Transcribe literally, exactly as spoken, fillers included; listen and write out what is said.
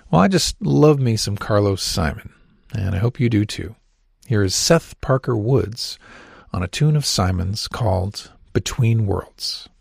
Well, I just love me some Carlos Simon, and I hope you do too. Here is Seth Parker Woods on a tune of Simon's called Between Worlds.